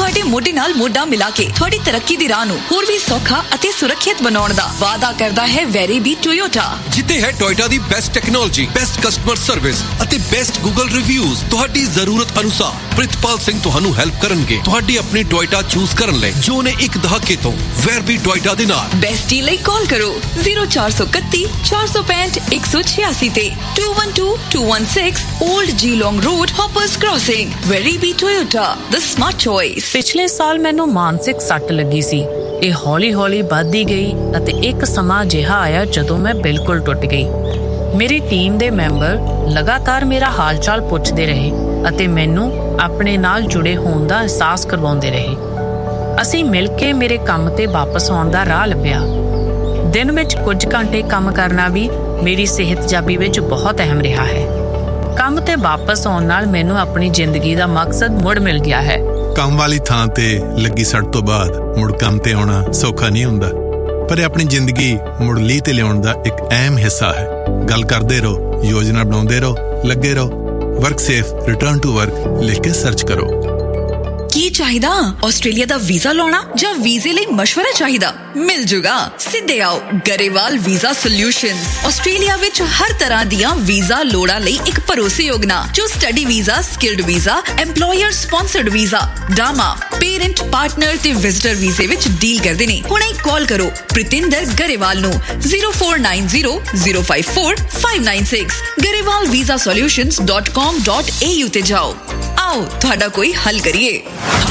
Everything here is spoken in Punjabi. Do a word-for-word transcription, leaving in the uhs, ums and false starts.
ਤੁਹਾਡੇ ਮੋਢੇ ਨਾਲ ਮੋਢਾ ਮਿਲਾ ਕੇ ਤੁਹਾਡੀ ਤਰੱਕੀ ਦੀ ਰਾਹ ਨੂੰ ਹੋਰ ਵੀ ਸੌਖਾ ਅਤੇ ਸੁਰੱਖਿਅਤ ਬਣਾਉਣ ਦਾ ਵਾਅਦਾ ਕਰਦਾ ਹੈ ਵੈਰੀਬੀ ਟੋਯੋਟਾ। ਜਿੱਤੇ ਹੈ ਟੋਯੋਟਾ ਦੀ best technology, best customer service ਅਤੇ ਬੈਸਟ ਗੂਗਲ ਰਿਵਿਊਜ਼। ਤੁਹਾਡੀ ਜ਼ਰੂਰਤ ਅਨੁਸਾਰ ਪ੍ਰਿਤਪਾਲ ਸਿੰਘ ਤੁਹਾਨੂੰ ਹੈਲਪ ਕਰਨਗੇ ਤੁਹਾਡੀ ਆਪਣੀ ਟੋਯੋਟਾ ਚੂਜ਼ ਕਰਨ ਲਈ, ਜੋ ਨੇ ਇੱਕ ਦਹਾਕੇ ਤੋਂ ਵੈਰਬੀ ਟੋਯੋਟਾ ਦੇ ਨਾਲ। ਬੈਸਟੀ ਲਈ ਕਾਲ ਕਰੋ ਜ਼ੀਰੋ ਚਾਰ ਸੌ ਇਕੱਤੀ ਚਾਰ ਸੌ ਪੈਂਹਠ ਇੱਕ ਸੌ ਛਿਆਸੀ ਤੇ to one two to one six old ਜੀਲੋਂਗ road, ਹੌਪਰਸ crossing. ਵੈਰਬੀ Toyota, the smart choice. ਪਿਛਲੇ ਸਾਲ ਮੈਨੂੰ ਮਾਨਸਿਕ ਸੱਟ ਲੱਗੀ ਸੀ। ਇਹ ਹੌਲੀ-ਹੌਲੀ ਵੱਧਦੀ ਗਈ ਅਤੇ ਇੱਕ ਸਮਾਂ ਅਜਿਹਾ ਆਇਆ ਜਦੋਂ ਮੈਂ ਬਿਲਕੁਲ ਟੁੱਟ ਗਈ। ਮੇਰੀ ਟੀਮ ਦੇ ਮੈਂਬਰ ਲਗਾਤਾਰ ਮੇਰਾ ਹਾਲ-ਚਾਲ ਪੁੱਛਦੇ ਰਹੇ ਅਤੇ ਮੈਨੂੰ ਆਪਣੇ ਨਾਲ ਜੁੜੇ ਹੋਣ ਦਾ ਅਹਿਸਾਸ ਕਰਵਾਉਂਦੇ ਰਹੇ। ਅਸੀਂ ਮਿਲ ਕੇ ਮੇਰੇ ਕੰਮ ਤੇ ਵਾਪਸ ਆਉਣ ਦਾ ਰਾਹ ਲੱਭਿਆ। ਦਿਨ ਵਿੱਚ ਕੁਝ ਘੰਟੇ ਕੰਮ ਕਰਨਾ ਵੀ ਮੇਰੀ ਸਿਹਤਯਾਬੀ ਵਿੱਚ ਬਹੁਤ ਅਹਿਮ ਰਿਹਾ ਹੈ। ਕੰਮ ਤੇ ਵਾਪਸ ਆਉਣ ਨਾਲ ਮੈਨੂੰ ਆਪਣੀ ਜ਼ਿੰਦਗੀ ਦਾ ਮਕਸਦ ਮੁੜ ਮਿਲ ਗਿਆ ਹੈ। ਕੰਮ ਵਾਲੀ ਥਾਂ ਤੇ ਲੱਗੀ ਸੱਟ ਤੋਂ ਬਾਅਦ ਮੁੜ ਕੰਮ ਤੇ ਆਉਣਾ ਸੌਖਾ ਨਹੀਂ ਹੁੰਦਾ, ਪਰ ਇਹ ਆਪਣੀ ਜ਼ਿੰਦਗੀ ਮੁੜ ਲੀਹ ਤੇ ਲਿਆਉਣ ਦਾ ਇੱਕ ਅਹਿਮ ਹਿੱਸਾ ਹੈ। ਗੱਲ ਕਰਦੇ ਰਹੋ, ਯੋਜਨਾ ਬਣਾਉਂਦੇ ਰਹੋ, ਲੱਗੇ ਰਹੋ। Work safe return to work ਲਿਖ ਕੇ ਸਰਚ ਕਰੋ। ਕੀ ਚਾਹੀਦਾ? ਆਸਟ੍ਰੇਲੀਆ ਦਾ ਵੀਜ਼ਾ ਲਾਉਣਾ ਜਾਂ ਵੀਜ਼ੇ ਲਈ ਮਸ਼ਵਰਾ ਚਾਹੀਦਾ? ਮਿਲ ਜੂਗਾ। ਸਿੱਧੇ ਆਓ ਗਰੇਵਾਲ ਵੀਜ਼ਾ ਸੋਲਿਊਸ਼ਨਸ। ਆਸਟ੍ਰੇਲੀਆ ਵਿੱਚ ਹਰ ਤਰ੍ਹਾਂ ਦੀਆਂ ਵੀਜ਼ਾ ਲੋੜਾਂ ਲਈ ਇੱਕ ਭਰੋਸੇਯੋਗ ਨਾਂ, ਜੋ study visa, skilled visa, employer sponsored visa, ਡਾਮਾ, parent, partner ਤੇ ਵਿਜ਼ਟਰ ਵੀਜ਼ੇ ਵਿੱਚ ਡੀਲ ਕਰਦੇ ਨੇ। ਹੁਣੇ ਕਾਲ ਕਰੋ ਪ੍ਰਿਤਿੰਦਰ ਗਰੇਵਾਲ ਨੂੰ zero four nine zero zero five four five nine six. Grewal visa solutions dot com dot A you ਤੇ ਜਾਓ। ਆਓ ਤੁਹਾਡਾ ਕੋਈ ਹੱਲ ਕਰੀਏ।